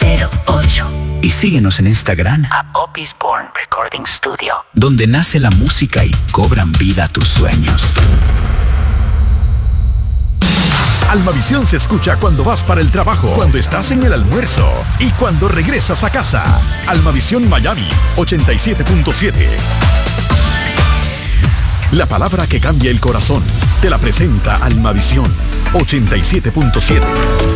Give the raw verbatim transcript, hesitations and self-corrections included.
cero ocho. Y síguenos en Instagram A Opis Born Recording Studio, donde nace la música y cobran vida tus sueños. Almavisión se escucha cuando vas para el trabajo, cuando estás en el almuerzo y cuando regresas a casa. Almavisión Miami ochenta y siete punto siete. La palabra que cambia el corazón te la presenta Almavisión ochenta y siete punto siete.